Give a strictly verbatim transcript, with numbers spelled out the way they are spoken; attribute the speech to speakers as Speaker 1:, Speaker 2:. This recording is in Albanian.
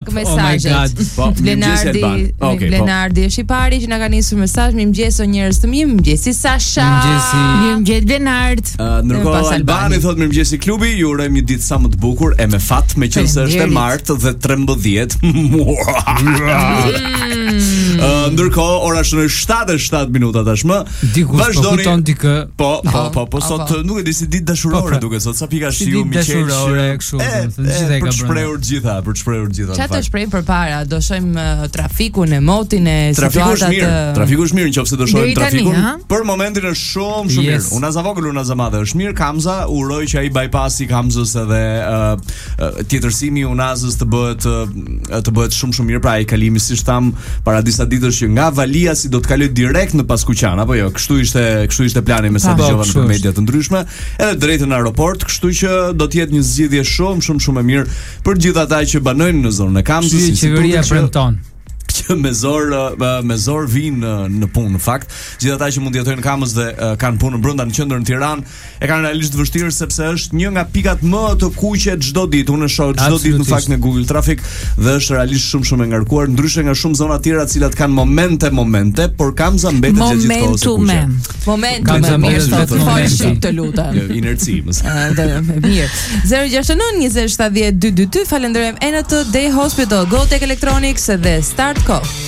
Speaker 1: mesazhet.
Speaker 2: Po,
Speaker 1: Blenardi, Blenardi është i pari që na ka nisur mesazh. Mirëmëngjes o njerëz të mi, mirëmëngjes Sasha.
Speaker 3: Mirëmëngjes Blenard.
Speaker 2: Ndërkohë Albani thotë mirëmëngjes klubi, ju urojmë një ditë sa më të bukur e me fat, meqense është e martë dhe trembëdhjetë. Ndërkohë ora është në shtatë e shtatë minuta tashmë.
Speaker 4: Vazhdoni.
Speaker 2: Po, po, po, po sot nuk e di si ditë dashurore duket sot, sa pika shiu mi qesh.
Speaker 4: Dashurore kështu, gjithë e ka bërë.
Speaker 2: Për të shprehur gjitha, për të shprehur gjitha.
Speaker 1: Çfarë të shpreh përpara? Do shohim trafikun, e motin e
Speaker 2: situatat. Trafiku është mirë, nëse do shohim trafikun. Për momentin është shumë shumë mirë. Unaza vogël, unaza madhe është mirë. Kamza uroj që ai bypassi Kamzës edhe tjetërsimi i Unazës të bëhet të bëhet shumë shumë mirë, pra ai kalimi siç tham para disa ditësh që nga Valiasi do të kaloj direkt në Paskuqan, apo jo? Kështu ishte, kështu ishte plani me sa dëgjova në media të ndryshme, edhe drejt në aeroport, kështu që do të jetë një zgjidhje shumë shumë shumë e mirë për gjithë ata që banojnë në zonën e Kamzës.
Speaker 4: Si qeveria premton
Speaker 2: që me zor me zor vinë në punë në fakt. Gjithë ata që mund të jetojnë në Kamës dhe kanë punën brenda në qendrën e Tiranës e kanë realisht vështirë sepse është një nga pikat më të kuqe çdo ditë. Unë shoh çdo ditë në fakt në Google Traffic dhe është realisht shumë shumë e ngarkuar, ndryshe nga shumë zona të tjera të cilat kanë momente momente, por Kamza mbetet gjatë gjithë kohës.
Speaker 1: Momentum. Momentum. Falshim të lutem.
Speaker 2: Inerci.
Speaker 1: Mirë. zero gjasht nëntë njëzet shtatëdhjetë dy dy dy. Falenderojmë N T Day Hospital, Gotek Electronics dhe Start Co.